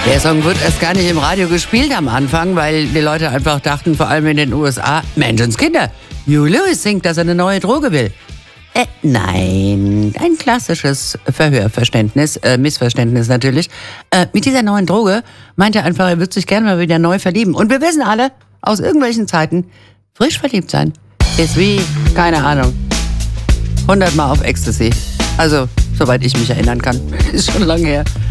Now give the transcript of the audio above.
Der Song wird erst gar nicht im Radio gespielt am Anfang, weil die Leute einfach dachten, vor allem in den USA, Menschenskinder, Huey Lewis singt, dass er eine neue Droge will. Nein, ein klassisches Verhörverständnis, Missverständnis natürlich. Mit dieser neuen Droge meint er einfach, er wird sich gerne mal wieder neu verlieben. Und wir wissen alle, aus irgendwelchen Zeiten, frisch verliebt sein ist wie, keine Ahnung, 100 Mal auf Ecstasy. Also, soweit ich mich erinnern kann. Ist schon lange her.